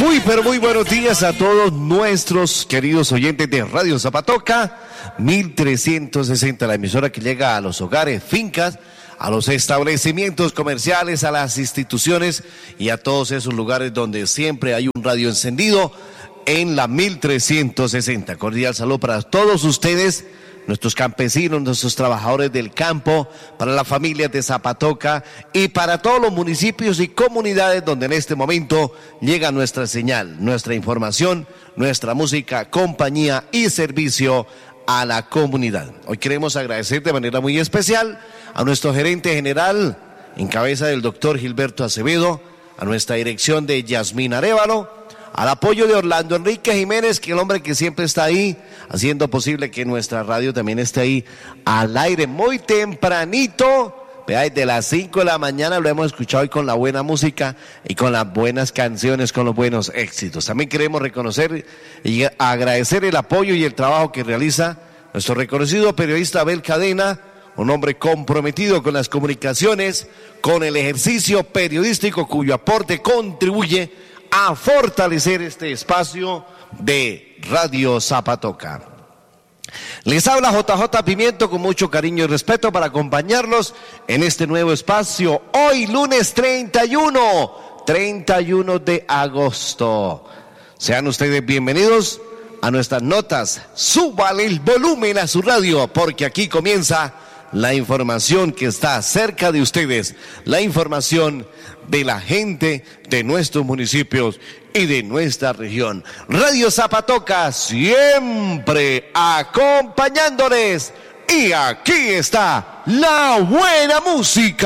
Muy, pero muy buenos días a todos nuestros queridos oyentes de Radio Zapatoca 1360, la emisora que llega a los hogares, fincas, a los establecimientos comerciales, a las instituciones y a todos esos lugares donde siempre hay un radio encendido en la 1360. Cordial saludo para todos ustedes, nuestros campesinos, nuestros trabajadores del campo, para las familias de Zapatoca y para todos los municipios y comunidades donde en este momento llega nuestra señal, nuestra información, nuestra música, compañía y servicio a la comunidad. Hoy queremos agradecer de manera muy especial a nuestro gerente general, en cabeza del doctor Gilberto Acevedo, a nuestra dirección de Yasmín Arévalo, al apoyo de Orlando Enrique Jiménez, que el hombre que siempre está ahí, haciendo posible que nuestra radio también esté ahí al aire muy tempranito. Vea, desde las 5 de la mañana lo hemos escuchado hoy con la buena música y con las buenas canciones, con los buenos éxitos. También queremos reconocer y agradecer el apoyo y el trabajo que realiza nuestro reconocido periodista Abel Cadena, un hombre comprometido con las comunicaciones, con el ejercicio periodístico cuyo aporte contribuye a fortalecer este espacio de Radio Zapatoca. Les habla JJ Pimiento con mucho cariño y respeto para acompañarlos en este nuevo espacio. Hoy lunes 31 de agosto. Sean ustedes bienvenidos a nuestras notas. Súbale el volumen a su radio porque aquí comienza la información que está cerca de ustedes, la información de la gente de nuestros municipios y de nuestra región. Radio Zapatoca siempre acompañándoles y aquí está la buena música.